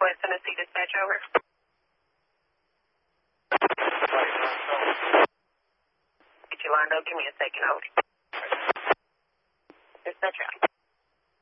Northwest Tennessee dispatch, over. Get you lined up. Give me a second, over.